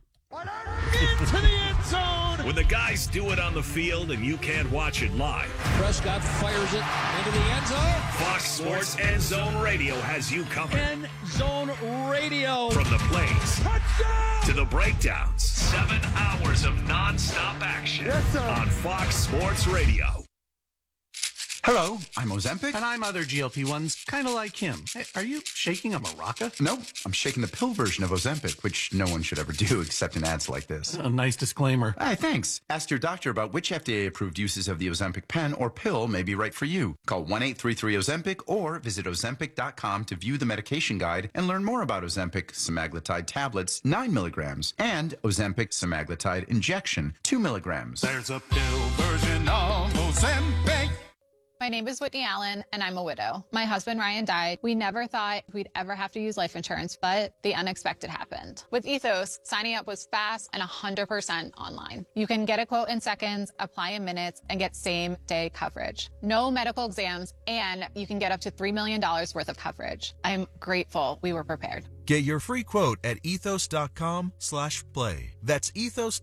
Into the end zone. When the guys do it on the field and you can't watch it live. Prescott fires it into the end zone. Fox Sports End Zone Radio has you covered. End Zone Radio. From the plays Touchdown! to the breakdowns. 7 hours of nonstop action on Fox Sports Radio. Hello, I'm Ozempic. And I'm other GLP-1s, kind of like him. Hey, are you shaking a maraca? No, I'm shaking the pill version of Ozempic, which no one should ever do except in ads like this. A nice disclaimer. Hey, thanks. Ask your doctor about which FDA-approved uses of the Ozempic pen or pill may be right for you. Call 1-833-OZEMPIC or visit Ozempic.com to view the medication guide and learn more about Ozempic semaglutide tablets, 9 milligrams, and Ozempic semaglutide injection, 2 milligrams. There's a pill version of Ozempic. My name is Whitney Allen, and I'm a widow. My husband, Ryan, died. We never thought we'd ever have to use life insurance, but the unexpected happened. With Ethos, signing up was fast and 100% online. You can get a quote in seconds, apply in minutes, and get same-day coverage. No medical exams, and you can get up to $3 million worth of coverage. I'm grateful we were prepared. Get your free quote at ethos.com/play. That's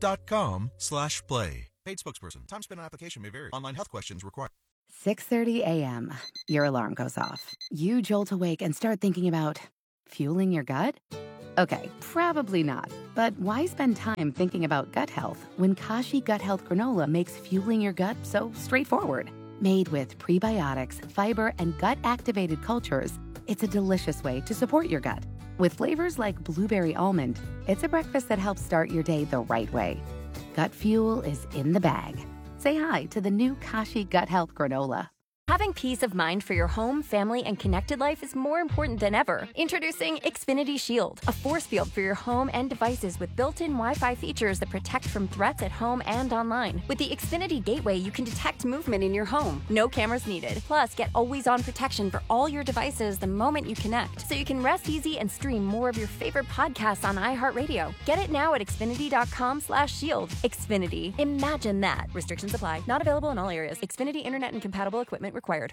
ethos.com/play. Paid spokesperson. Time spent on application may vary. Online health questions required. 6:30 a.m. Your alarm goes off. You jolt awake and start thinking about fueling your gut? Okay, probably not. But why spend time thinking about gut health when Kashi Gut Health Granola makes fueling your gut so straightforward? Made with prebiotics, fiber, and gut-activated cultures, it's a delicious way to support your gut. With flavors like blueberry almond, it's a breakfast that helps start your day the right way. Gut fuel is in the bag. Say hi to the new Kashi Gut Health Granola. Having peace of mind for your home, family, and connected life is more important than ever. Introducing Xfinity Shield, a force field for your home and devices with built-in Wi-Fi features that protect from threats at home and online. With the Xfinity Gateway, you can detect movement in your home. No cameras needed. Plus, get always-on protection for all your devices the moment you connect, so you can rest easy and stream more of your favorite podcasts on iHeartRadio. Get it now at Xfinity.com/shield. Xfinity. Imagine that. Restrictions apply. Not available in all areas. Xfinity Internet and compatible equipment required.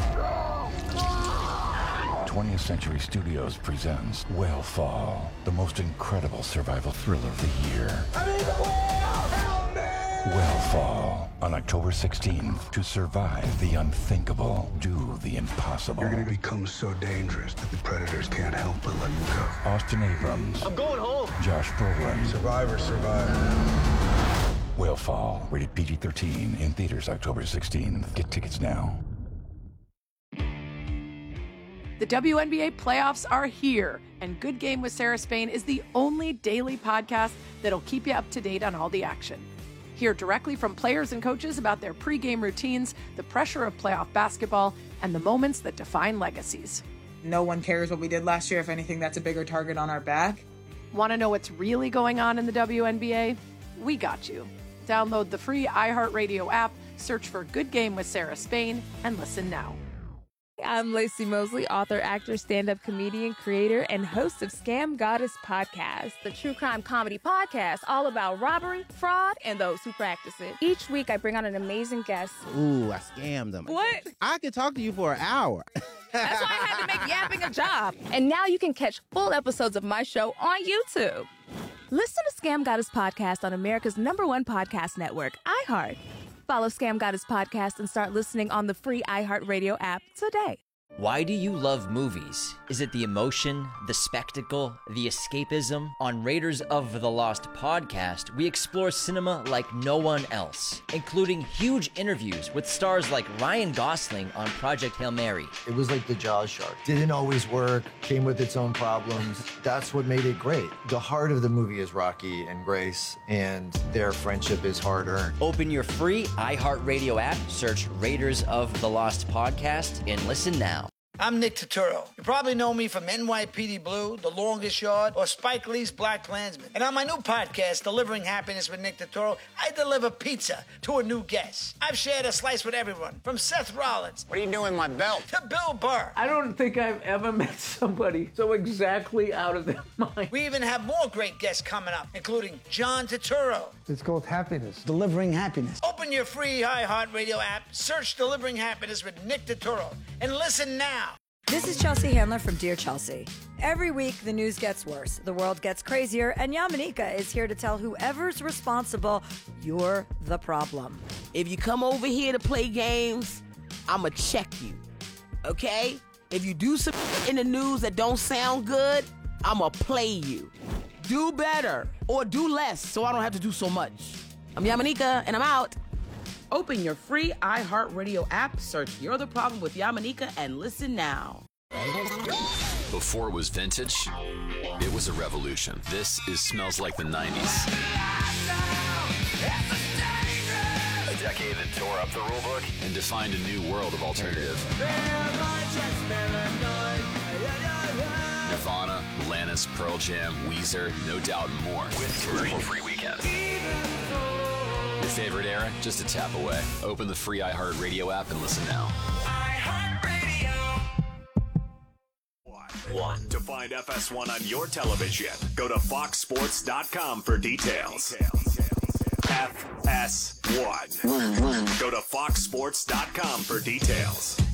20th Century Studios presents Whale the most incredible survival thriller of the year. I need the whale! Help me! Whale on October 16th. To survive the unthinkable, do the impossible. You're going to become so dangerous that the predators can't help but let you go. Austin Abrams. I'm going home. Josh Brolin. Survivor. Whale, rated PG-13, in theaters October 16th. Get tickets now. The WNBA playoffs are here, and Good Game with Sarah Spain is the only daily podcast that'll keep you up to date on all the action. Hear directly from players and coaches about their pregame routines, the pressure of playoff basketball, and the moments that define legacies. No one cares what we did last year. If anything, that's a bigger target on our back. Want to know what's really going on in the WNBA? We got you. Download the free iHeartRadio app, search for Good Game with Sarah Spain, and listen now. I'm Lacey Mosley, author, actor, stand-up comedian, creator, and host of Scam Goddess Podcast, the true crime comedy podcast all about robbery, fraud, and those who practice it. Each week, I bring on an amazing guest. Ooh, I scammed them. What? I could talk to you for an hour. That's why I had to make yapping a job. And now you can catch full episodes of my show on YouTube. Listen to Scam Goddess Podcast on America's #1 podcast network, iHeart. Follow Scam Goddess Podcast and start listening on the free iHeartRadio app today. Why do you love movies? Is it the emotion, the spectacle, the escapism? On Raiders of the Lost podcast, we explore cinema like no one else, including huge interviews with stars like Ryan Gosling on Project Hail Mary. It was like the Jaws shark. Didn't always work, came with its own problems. That's what made it great. The heart of the movie is Rocky and Grace, and their friendship is hard-earned. Open your free iHeartRadio app, search Raiders of the Lost podcast, and listen now. I'm Nick Turturro. You probably know me from NYPD Blue, The Longest Yard, or Spike Lee's BlacKkKlansman. And on my new podcast, Delivering Happiness with Nick Turturro, I deliver pizza to a new guest. I've shared a slice with everyone, from Seth Rollins. What are you doing with my belt? To Bill Burr. I don't think I've ever met somebody so exactly out of their mind. We even have more great guests coming up, including John Turturro. It's called Happiness. Delivering Happiness. Open your free iHeartRadio app, search Delivering Happiness with Nick Turturro, and listen now. This is Chelsea Handler from Dear Chelsea. Every week, the news gets worse, the world gets crazier, and Yamanika is here to tell whoever's responsible, you're the problem. If you come over here to play games, I'ma check you, okay? If you do something in the news that don't sound good, I'ma play you. Do better, or do less, so I don't have to do so much. I'm Yamanika, and I'm out. Open your free iHeartRadio app, search You're the Problem with Yamanika, and listen now. Before it was vintage, it was a revolution. This is Smells Like the 90s. A decade that tore up the rulebook and defined a new world of alternative. Nirvana, Alanis, Pearl Jam, Weezer, No Doubt, and more. With commercial-free weekends. Your favorite era? Just a tap away. Open the free iHeartRadio app and listen now. One. To find FS1 on your television, go to foxsports.com for details. FS1. Go to foxsports.com for details.